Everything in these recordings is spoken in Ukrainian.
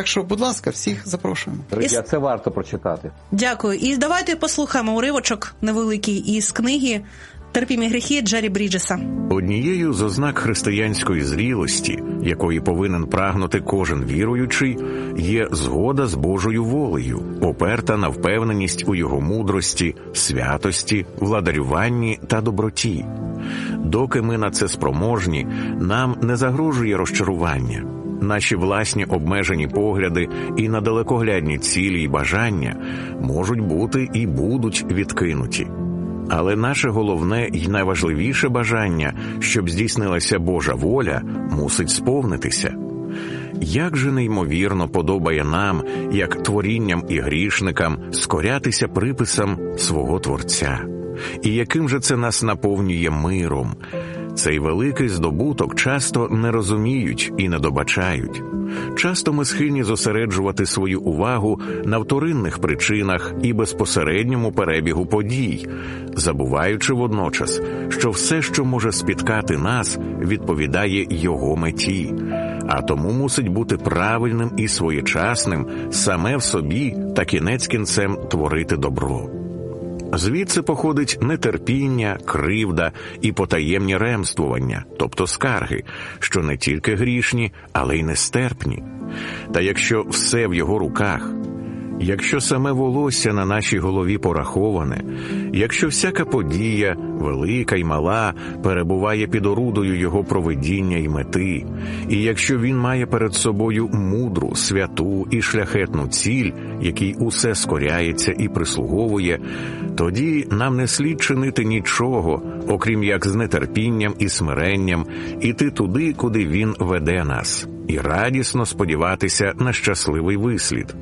Так що, будь ласка, всіх запрошуємо. Друзі, це варто прочитати. Дякую. І давайте послухаємо уривочок невеликий із книги «Терпімі гріхи» Джері Бріджеса. Однією з ознак християнської зрілості, якої повинен прагнути кожен віруючий, є згода з Божою волею, оперта на впевненість у Його мудрості, святості, владарюванні та доброті. Доки ми на це спроможні, нам не загрожує розчарування. Наші власні обмежені погляди і на далекоглядні цілі й бажання можуть бути і будуть відкинуті. Але наше головне й найважливіше бажання, щоб здійснилася Божа воля, мусить сповнитися. Як же неймовірно подобає нам, як творінням і грішникам, скорятися приписам свого Творця. І яким же це нас наповнює миром. Цей великий здобуток часто не розуміють і не добачають. Часто ми схильні зосереджувати свою увагу на вторинних причинах і безпосередньому перебігу подій, забуваючи водночас, що все, що може спіткати нас, відповідає Його меті, а тому мусить бути правильним і своєчасним саме в собі та кінець кінцем творити добро. Звідси походить нетерпіння, кривда і потаємні ремствування, тобто скарги, що не тільки грішні, але й нестерпні. Та якщо все в Його руках, якщо саме волосся на нашій голові пораховане, якщо всяка подія, велика й мала, перебуває під орудою Його провидіння й мети, і якщо Він має перед собою мудру, святу і шляхетну ціль, якій усе скоряється і прислуговує, тоді нам не слід чинити нічого, окрім як з нетерпінням і смиренням іти туди, куди Він веде нас, і радісно сподіватися на щасливий вислід.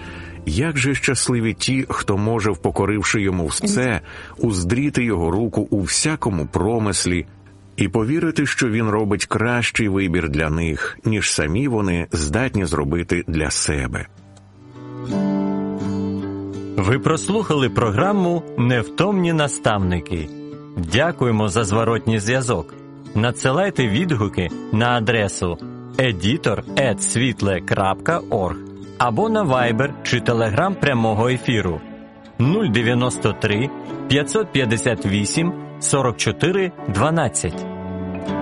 Як же щасливі ті, хто може, впокоривши Йому все, уздріти Його руку у всякому промислі і повірити, що Він робить кращий вибір для них, ніж самі вони здатні зробити для себе. Ви прослухали програму «Невтомні наставники». Дякуємо за зворотній зв'язок. Надсилайте відгуки на адресу editor@svitle.org або на Viber чи Telegram прямого ефіру 093 558 44 12.